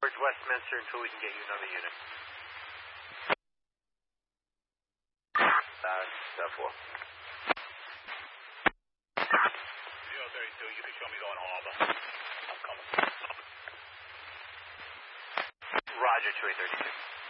Towards Westminster until we can get you another unit. 4. 032, you can show me going Harbor. I'm coming. Roger, 236.